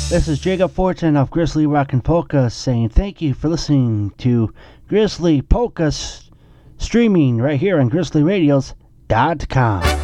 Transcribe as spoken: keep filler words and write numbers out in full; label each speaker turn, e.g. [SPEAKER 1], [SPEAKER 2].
[SPEAKER 1] This is Jacob Fortune of Grizzly Rock and Polka saying thank you for listening to Grizzly Polka s- streaming right here on grizzly radios dot com.